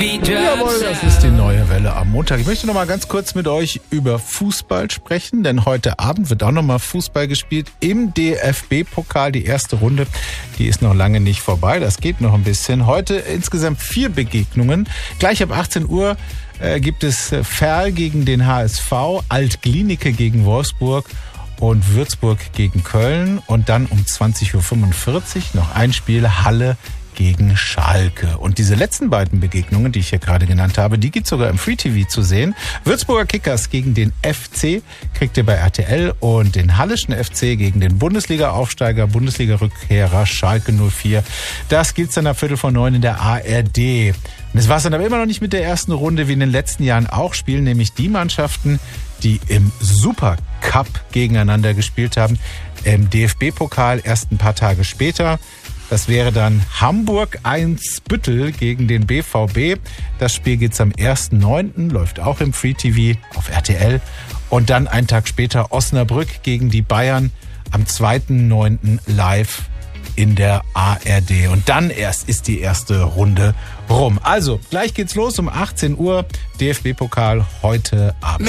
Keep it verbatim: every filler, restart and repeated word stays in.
Jawohl, das ist die neue Welle am Montag. Ich möchte noch mal ganz kurz mit euch über Fußball sprechen, denn heute Abend wird auch noch mal Fußball gespielt im D F B-Pokal. Die erste Runde, die ist noch lange nicht vorbei. Das geht noch ein bisschen. Heute insgesamt vier Begegnungen. Gleich ab achtzehn Uhr äh, gibt es Verl gegen den H S V, Alt-Glienicke gegen Wolfsburg und Würzburg gegen Köln. Und dann um zwanzig Uhr fünfundvierzig noch ein Spiel, Halle gegen Schalke. Und diese letzten beiden Begegnungen, die ich hier gerade genannt habe, die gibt es sogar im Free T V zu sehen. Würzburger Kickers gegen den F C kriegt ihr bei R T L und den Hallischen F C gegen den Bundesliga-Aufsteiger, Bundesliga-Rückkehrer Schalke null vier. Das gibt's dann ab Viertel vor neun in der A R D. Und das war's dann aber immer noch nicht mit der ersten Runde, wie in den letzten Jahren auch spielen, nämlich die Mannschaften, die im Supercup gegeneinander gespielt haben. Im D F B-Pokal erst ein paar Tage später. Das wäre dann Hamburg Eimsbüttel gegen den B V B. Das Spiel geht's am ersten neunten läuft auch im Free T V auf R T L. Und dann einen Tag später Osnabrück gegen die Bayern am zweiten neunten live in der A R D. Und dann erst ist die erste Runde rum. Also, gleich geht's los um achtzehn Uhr. D F B-Pokal heute Abend.